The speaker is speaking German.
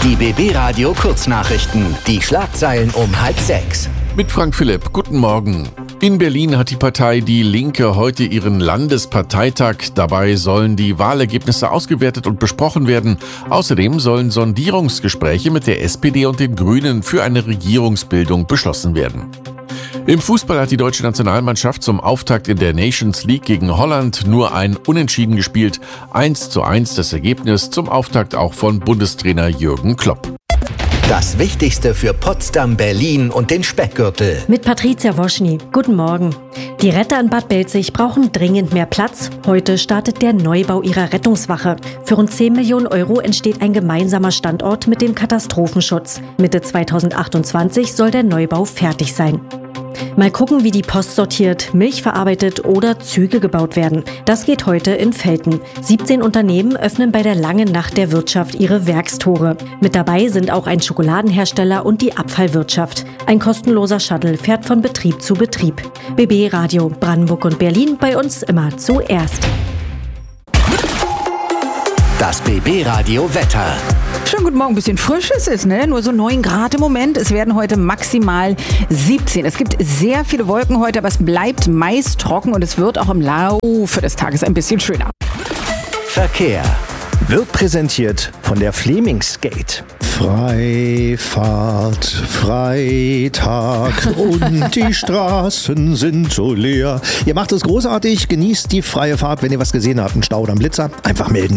Die BB Radio Kurznachrichten. Die Schlagzeilen um 5:30. Mit Frank Philipp, guten Morgen. In Berlin hat die Partei Die Linke heute ihren Landesparteitag. Dabei sollen die Wahlergebnisse ausgewertet und besprochen werden. Außerdem sollen Sondierungsgespräche mit der SPD und den Grünen für eine Regierungsbildung beschlossen werden. Im Fußball hat die deutsche Nationalmannschaft zum Auftakt in der Nations League gegen Holland nur ein Unentschieden gespielt. 1:1 das Ergebnis, zum Auftakt auch von Bundestrainer Jürgen Klopp. Das Wichtigste für Potsdam, Berlin und den Speckgürtel. Mit Patricia Woschny. Guten Morgen. Die Retter in Bad Belzig brauchen dringend mehr Platz. Heute startet der Neubau ihrer Rettungswache. Für rund 10 Millionen Euro entsteht ein gemeinsamer Standort mit dem Katastrophenschutz. Mitte 2028 soll der Neubau fertig sein. Mal gucken, wie die Post sortiert, Milch verarbeitet oder Züge gebaut werden. Das geht heute in Velten. 17 Unternehmen öffnen bei der langen Nacht der Wirtschaft ihre Werkstore. Mit dabei sind auch ein Schokoladenhersteller und die Abfallwirtschaft. Ein kostenloser Shuttle fährt von Betrieb zu Betrieb. BB Radio Brandenburg und Berlin, bei uns immer zuerst. Das BB Radio Wetter. Schönen guten Morgen, bisschen frisch ist es, ne? Nur so 9 Grad im Moment. Es werden heute maximal 17. Es gibt sehr viele Wolken heute, aber es bleibt meist trocken und es wird auch im Laufe des Tages ein bisschen schöner. Verkehr wird präsentiert von der Flemings-Gate. Freifahrt, Freitag und die Straßen sind so leer. Ihr macht es großartig, genießt die freie Fahrt. Wenn ihr was gesehen habt, einen Stau oder einen Blitzer, einfach melden.